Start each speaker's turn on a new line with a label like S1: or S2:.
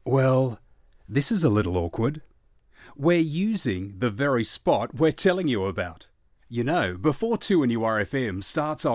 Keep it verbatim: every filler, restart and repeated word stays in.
S1: Well, this is a little awkward. We're using the very spot we're telling you about. You know, before two N U R F M starts